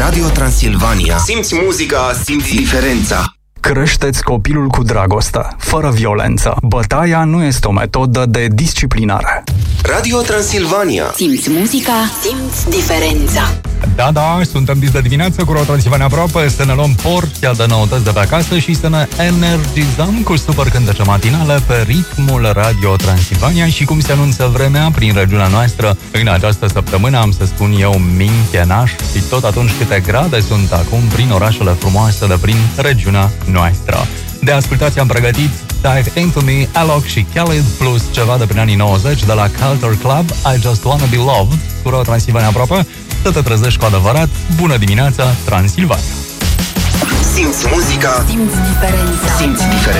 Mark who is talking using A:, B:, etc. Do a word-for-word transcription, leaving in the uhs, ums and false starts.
A: Radio Transilvania. Simți muzica, simți diferența.
B: Creșteți copilul cu dragoste, fără violență. Bătaia nu este o metodă de disciplinare.
A: Radio Transilvania.
C: Simți muzica, simți diferența.
D: Da, da, suntem dis de dimineață cu Radio Transilvania aproape să ne luăm porția de noutăți de pe acasă și să ne energizăm cu super cântece matinale pe ritmul Radio Transilvania. Și cum se anunță vremea prin regiunea noastră în această săptămână, am să spun eu minchenaș și tot atunci câte grade sunt acum prin orașele frumoase de prin regiunea noastră. De ascultați am pregătit Tag Anthony, Alok și Khalid plus ceva de prin anii nouăzeci de la Culture Club, I Just Wanna Be Loved, cu Radio Transilvania aproape, să te trezești cu adevărat. Bună dimineața, Transilvania!
A: Simți muzica,
C: simți diferența.
A: Simți diferența.